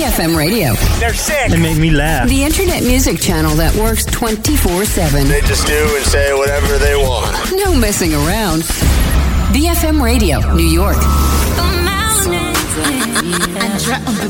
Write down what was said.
BFM Radio. They're sick. They make me laugh. The internet music channel that works 24/7. They just do and say whatever they want. No messing around. BFM Radio, New York.